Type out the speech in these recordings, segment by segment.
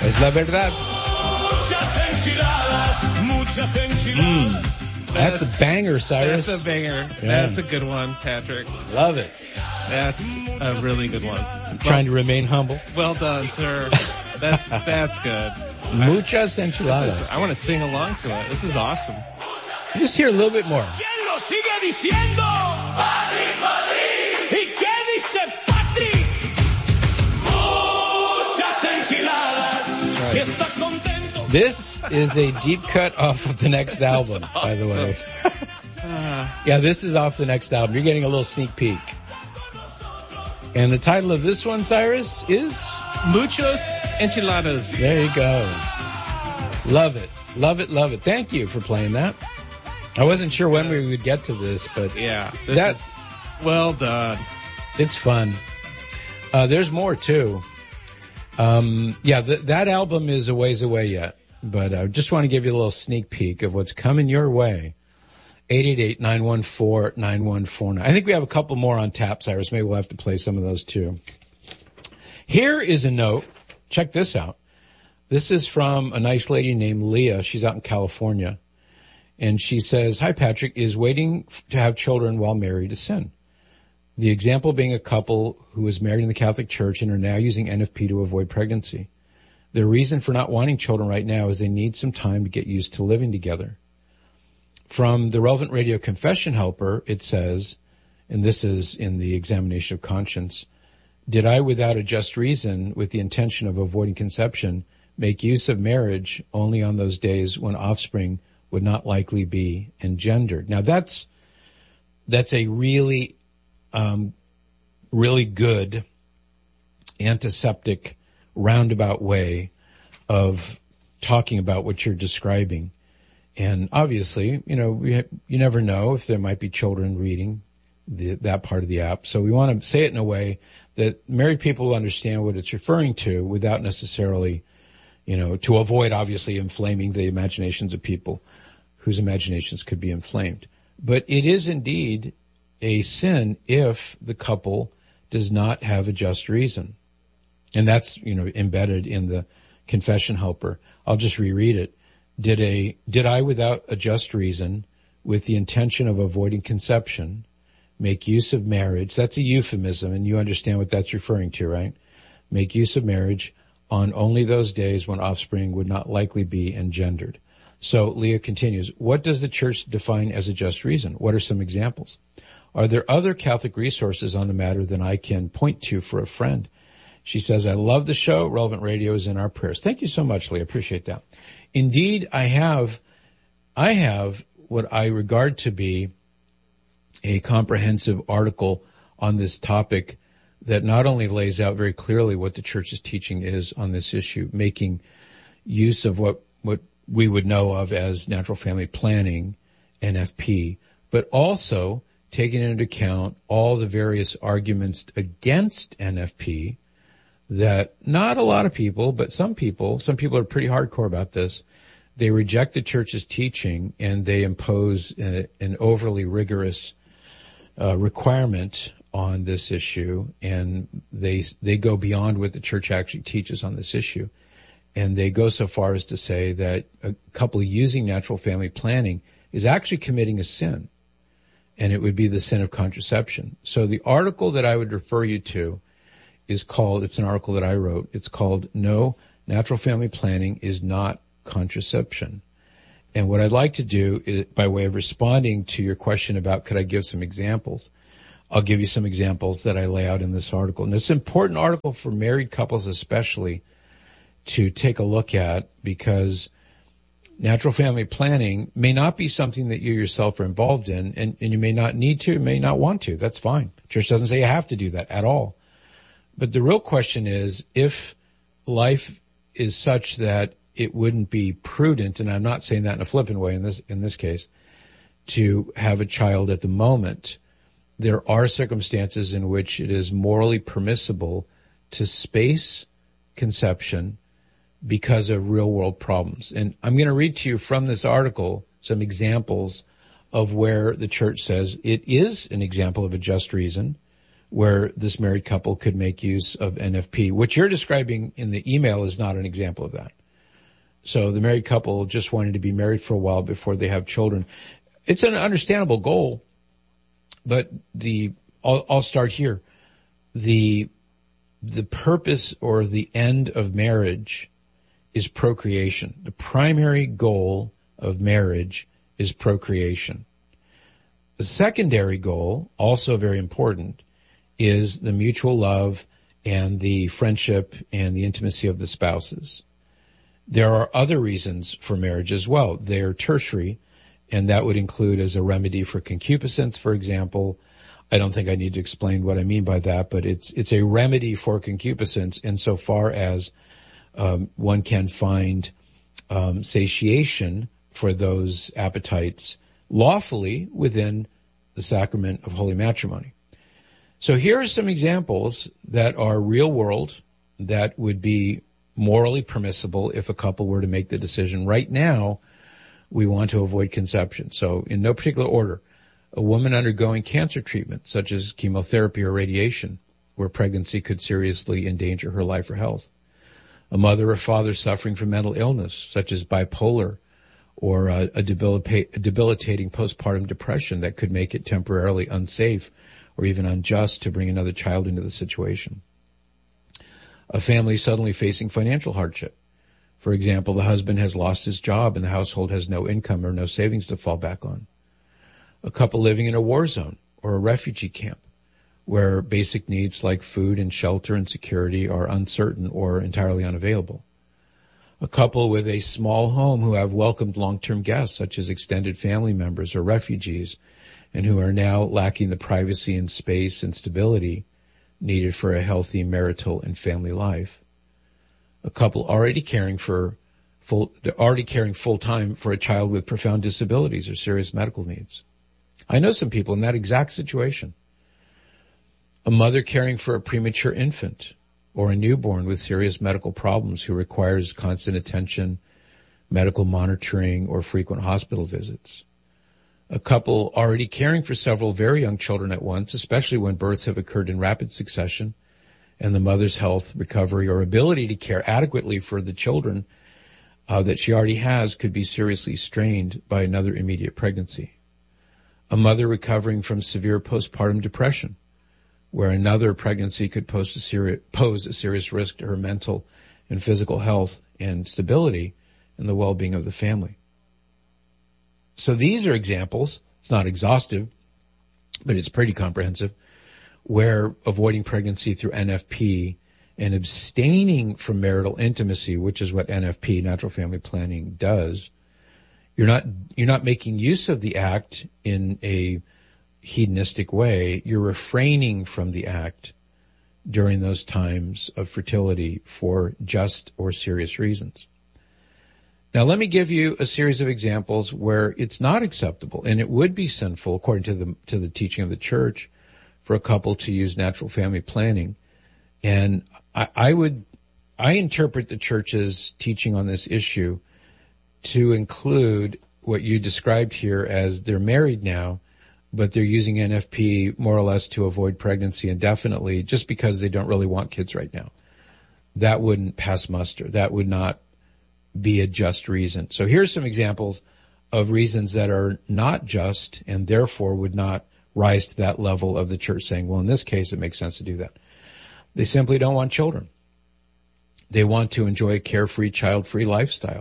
Es la verdad. That's a banger, Cyrus. That's a banger. Yeah. That's a good one, Patrick. Love it. That's a really good one. I'm trying to remain humble. Well done, sir. That's good. Muchas enchiladas. I want to sing along to it. This is awesome. Just hear a little bit more. This is a deep cut off of the next album, awesome. By the way. Yeah, this is off the next album. You're getting a little sneak peek. And the title of this one, Cyrus, is? Muchos Enchiladas. There you go. Love it. Love it, love it. Thank you for playing that. I wasn't sure when we would get to this, but yeah, this is well done. It's fun. There's more too. That album is a ways away yet, but I just want to give you a little sneak peek of what's coming your way. 888-914-9149. I think we have a couple more on tap, Cyrus. Maybe we'll have to play some of those too. Here is a note. Check this out. This is from a nice lady named Leah. She's out in California. And she says, "Hi, Patrick. Is waiting to have children while married a sin? The example being a couple who is married in the Catholic Church and are now using NFP to avoid pregnancy. Their reason for not wanting children right now is they need some time to get used to living together." From the Relevant Radio Confession Helper, it says, and this is in the examination of conscience, "Did I, without a just reason, with the intention of avoiding conception, make use of marriage only on those days when offspring would not likely be engendered?" Now that's a really good antiseptic roundabout way of talking about what you're describing. And obviously, you never know if there might be children reading that part of the app. So we want to say it in a way that married people will understand what it's referring to without necessarily, to avoid obviously inflaming the imaginations of people whose imaginations could be inflamed. But it is indeed a sin if the couple does not have a just reason. And that's, embedded in the Confession Helper. I'll just reread it. Did I, without a just reason, with the intention of avoiding conception, make use of marriage? That's a euphemism, and you understand what that's referring to, right? Make use of marriage on only those days when offspring would not likely be engendered. So Leah continues, what does the church define as a just reason? What are some examples? Are there other Catholic resources on the matter that I can point to for a friend? She says, I love the show. Relevant Radio is in our prayers. Thank you so much, Leah. Appreciate that. Indeed, I have what I regard to be a comprehensive article on this topic that not only lays out very clearly what the church's teaching is on this issue, making use of what we would know of as natural family planning, NFP, but also taking into account all the various arguments against NFP that not a lot of people, but some people are pretty hardcore about this. They reject the church's teaching and they impose an overly rigorous requirement on this issue, and they go beyond what the church actually teaches on this issue. And they go so far as to say that a couple using natural family planning is actually committing a sin, and it would be the sin of contraception. So the article that I would refer you to it's an article that I wrote. It's called No, Natural Family Planning is Not Contraception. And what I'd like to do is, by way of responding to your question about could I give some examples, I'll give you some examples that I lay out in this article. And it's an important article for married couples especially to take a look at, because natural family planning may not be something that you yourself are involved in, and you may not need to, may not want to. That's fine. Church doesn't say you have to do that at all. But the real question is, if life is such that it wouldn't be prudent, and I'm not saying that in a flippant way in this case, to have a child at the moment, there are circumstances in which it is morally permissible to space conception because of real world problems. And I'm going to read to you from this article some examples of where the church says it is an example of a just reason where this married couple could make use of NFP. What you're describing in the email is not an example of that. So the married couple just wanted to be married for a while before they have children. It's an understandable goal, but I'll start here. The purpose or the end of marriage is procreation. The primary goal of marriage is procreation. The secondary goal, also very important, is the mutual love and the friendship and the intimacy of the spouses. There are other reasons for marriage as well. They're tertiary, and that would include as a remedy for concupiscence, for example. I don't think I need to explain what I mean by that, but it's a remedy for concupiscence insofar as one can find satiation for those appetites lawfully within the sacrament of holy matrimony. So here are some examples that are real world that would be morally permissible if a couple were to make the decision right now, we want to avoid conception. So in no particular order, a woman undergoing cancer treatment, such as chemotherapy or radiation, where pregnancy could seriously endanger her life or health. A mother or father suffering from mental illness, such as bipolar, or a debilitating postpartum depression that could make it temporarily unsafe or even unjust to bring another child into the situation. A family suddenly facing financial hardship. For example, the husband has lost his job and the household has no income or no savings to fall back on. A couple living in a war zone or a refugee camp where basic needs like food and shelter and security are uncertain or entirely unavailable. A couple with a small home who have welcomed long-term guests such as extended family members or refugees and who are now lacking the privacy and space and stability needed for a healthy marital and family life. A couple already caring full-time for a child with profound disabilities or serious medical needs. I know some people in that exact situation. A mother caring for a premature infant or a newborn with serious medical problems who requires constant attention, medical monitoring, or frequent hospital visits. A couple already caring for several very young children at once, especially when births have occurred in rapid succession, and the mother's health, recovery, or ability to care adequately for the children that she already has could be seriously strained by another immediate pregnancy. A mother recovering from severe postpartum depression, where another pregnancy could pose a serious risk to her mental and physical health and stability and the well-being of the family. So these are examples. It's not exhaustive, but it's pretty comprehensive, where avoiding pregnancy through NFP and abstaining from marital intimacy, which is what NFP, natural family planning, does, you're not making use of the act in a hedonistic way. You're refraining from the act during those times of fertility for just or serious reasons. Now, let me give you a series of examples where it's not acceptable and it would be sinful, according to the teaching of the church, for a couple to use natural family planning. And I interpret the church's teaching on this issue to include what you described here as they're married now, but they're using NFP more or less to avoid pregnancy indefinitely just because they don't really want kids right now. That wouldn't pass muster. That would not be a just reason. So here's some examples of reasons that are not just and therefore would not rise to that level of the church saying, well, in this case, it makes sense to do that. They simply don't want children. They want to enjoy a carefree, child-free lifestyle.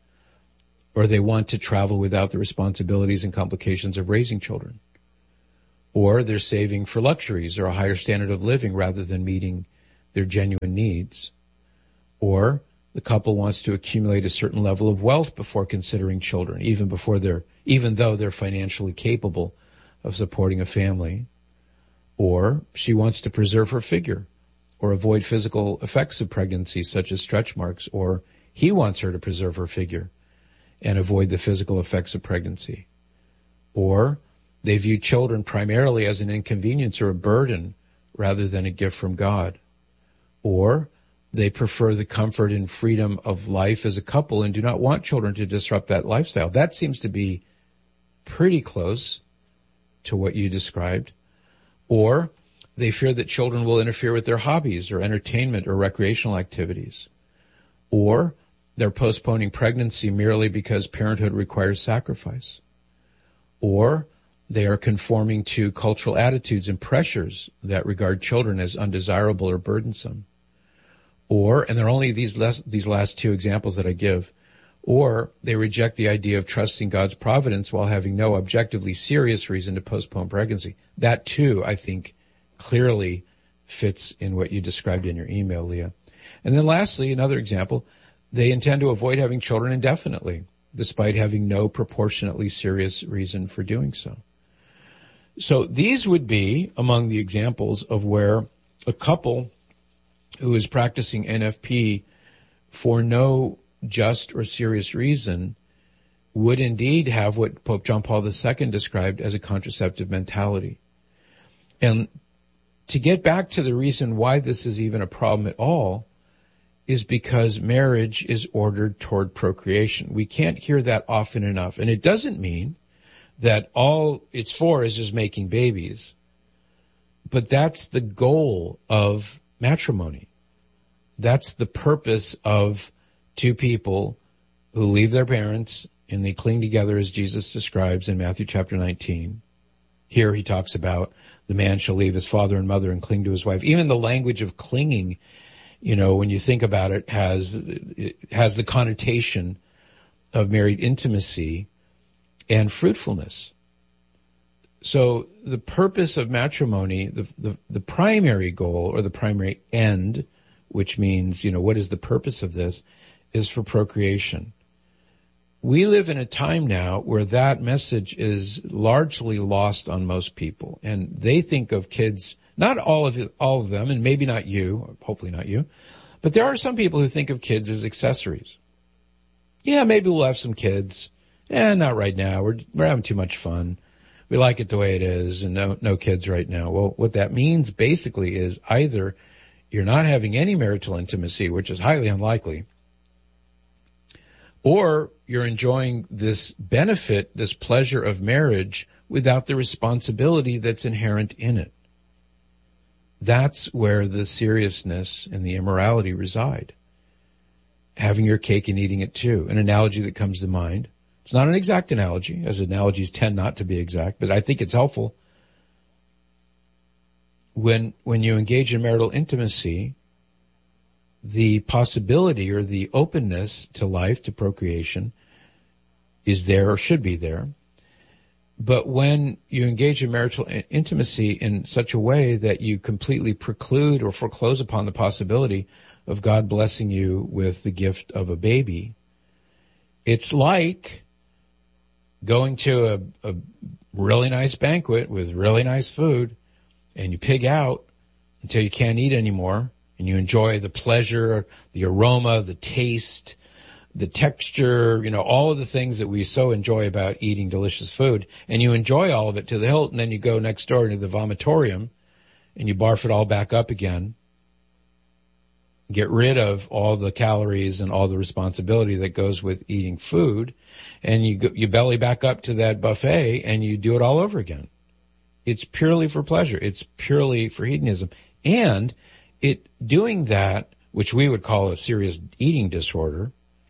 Or they want to travel without the responsibilities and complications of raising children. Or they're saving for luxuries or a higher standard of living rather than meeting their genuine needs. Or the couple wants to accumulate a certain level of wealth before considering children, even though they're financially capable of supporting a family. Or she wants to preserve her figure or avoid physical effects of pregnancy such as stretch marks, or he wants her to preserve her figure and avoid the physical effects of pregnancy. Or they view children primarily as an inconvenience or a burden rather than a gift from God. Or they prefer the comfort and freedom of life as a couple and do not want children to disrupt that lifestyle. That seems to be pretty close to what you described. Or they fear that children will interfere with their hobbies or entertainment or recreational activities. Or they're postponing pregnancy merely because parenthood requires sacrifice. Or they are conforming to cultural attitudes and pressures that regard children as undesirable or burdensome. Or, and there are only these last two examples that I give, or they reject the idea of trusting God's providence while having no objectively serious reason to postpone pregnancy. That too, I think, clearly fits in what you described in your email, Leah. And then lastly, another example, they intend to avoid having children indefinitely, despite having no proportionately serious reason for doing so. So these would be among the examples of where a couple who is practicing NFP for no just or serious reason would indeed have what Pope John Paul II described as a contraceptive mentality. And to get back to the reason why this is even a problem at all is because marriage is ordered toward procreation. We can't hear that often enough. And it doesn't mean that all it's for is just making babies. But that's the goal of matrimony. That's the purpose of two people who leave their parents and they cling together as Jesus describes in Matthew chapter 19. Here he talks about the man shall leave his father and mother and cling to his wife. Even the language of clinging, you know, when you think about it, has the connotation of married intimacy and fruitfulness. So the purpose of matrimony, the primary goal or the primary end, which means, you know, what is the purpose of this, is for procreation. We live in a time now where that message is largely lost on most people. And they think of kids, not all of them, and maybe not you, hopefully not you, but there are some people who think of kids as accessories. Yeah, maybe we'll have some kids. Not right now. We're having too much fun. We like it the way it is, and no kids right now. Well, what that means basically is either you're not having any marital intimacy, which is highly unlikely, or you're enjoying this benefit, this pleasure of marriage without the responsibility that's inherent in it. That's where the seriousness and the immorality reside. Having your cake and eating it too. An analogy that comes to mind. It's not an exact analogy, as analogies tend not to be exact, but I think it's helpful. When you engage in marital intimacy, the possibility or the openness to life, to procreation, is there or should be there. But when you engage in marital intimacy in such a way that you completely preclude or foreclose upon the possibility of God blessing you with the gift of a baby, it's like going to a really nice banquet with really nice food, and you pig out until you can't eat anymore, and you enjoy the pleasure, the aroma, the taste, the texture, you know, all of the things that we so enjoy about eating delicious food, and you enjoy all of it to the hilt, and then you go next door into the vomitorium, and you barf it all back up again, get rid of all the calories and all the responsibility that goes with eating food, and you belly back up to that buffet, and you do it all over again. It's purely for pleasure. It's purely for hedonism. And doing that, which we would call a serious eating disorder,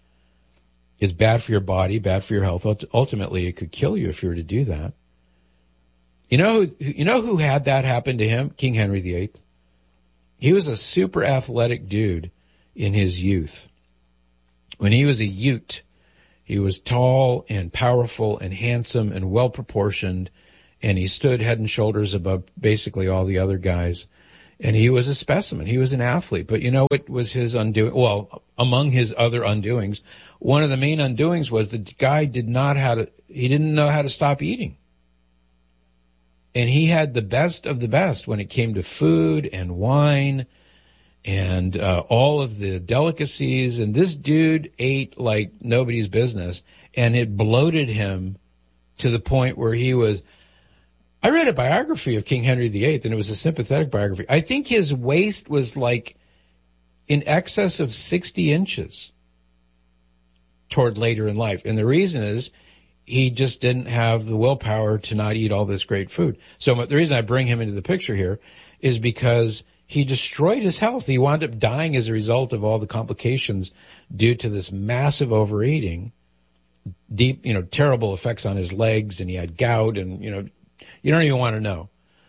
is bad for your body, bad for your health. Ultimately, it could kill you if you were to do that. You know who had that happen to him? King Henry VIII. He was a super athletic dude in his youth. When he was a Ute, he was tall and powerful and handsome and well proportioned, and he stood head and shoulders above basically all the other guys. And he was a specimen. He was an athlete. But you know what was his undoing? Well, among his other undoings, one of the main undoings was the guy didn't know how to stop eating. And he had the best of the best when it came to food and wine and all of the delicacies. And this dude ate like nobody's business, and it bloated him to the point where he was... I read a biography of King Henry VIII, and it was a sympathetic biography. I think his waist was like in excess of 60 inches toward later in life. And the reason is he just didn't have the willpower to not eat all this great food. So the reason I bring him into the picture here is because he destroyed his health. He wound up dying as a result of all the complications due to this massive overeating, deep, terrible effects on his legs, and he had gout, and, you don't even want to know.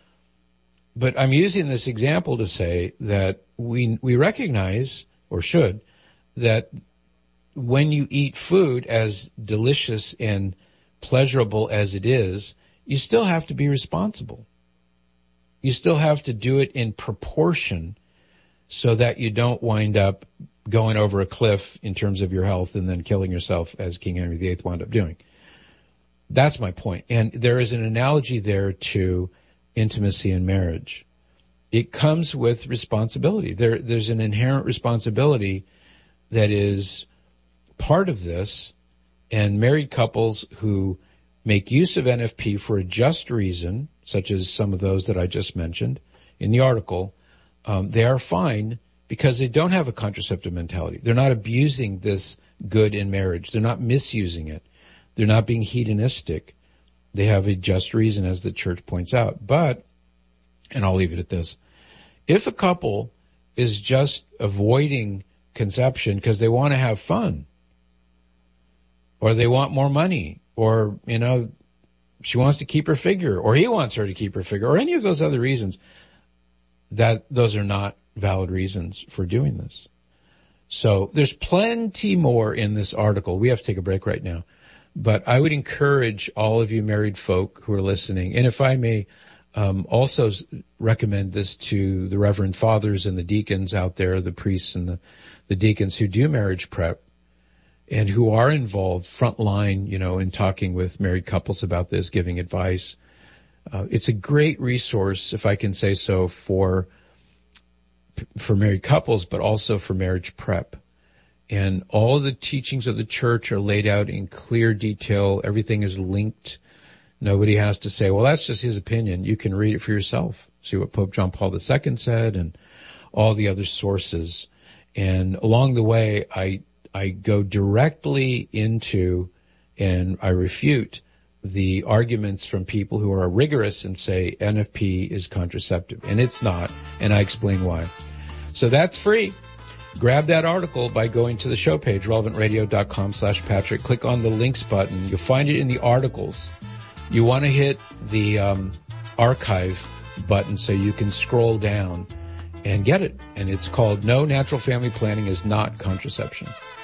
But I'm using this example to say that we recognize, or should, that when you eat food, as delicious and pleasurable as it is, you still have to be responsible. You still have to do it in proportion so that you don't wind up going over a cliff in terms of your health and then killing yourself, as King Henry VIII wound up doing. That's my point. And there is an analogy there to intimacy in marriage. It comes with responsibility. There's an inherent responsibility that is part of this, and married couples who make use of NFP for a just reason, such as some of those that I just mentioned in the article, they are fine because they don't have a contraceptive mentality. They're not abusing this good in marriage. They're not misusing it. They're not being hedonistic. They have a just reason, as the church points out. But, and I'll leave it at this, if a couple is just avoiding conception because they want to have fun, or they want more money, or, she wants to keep her figure, or he wants her to keep her figure, or any of those other reasons, that those are not valid reasons for doing this. So there's plenty more in this article. We have to take a break right now. But I would encourage all of you married folk who are listening, and if I may also recommend this to the Reverend Fathers and the deacons out there, the priests and the deacons who do marriage prep and who are involved frontline, in talking with married couples about this, giving advice. It's a great resource, if I can say so, for married couples, but also for marriage prep. And all the teachings of the church are laid out in clear detail. Everything is linked. Nobody has to say, well, that's just his opinion. You can read it for yourself. See what Pope John Paul II said and all the other sources. And along the way, I go directly into and I refute the arguments from people who are rigorous and say NFP is contraceptive. And it's not. And I explain why. So that's free. Grab that article by going to the show page, relevantradio.com/Patrick. Click on the links button. You'll find it in the articles. You want to hit the archive button so you can scroll down and get it. And it's called No Natural Family Planning is Not Contraception.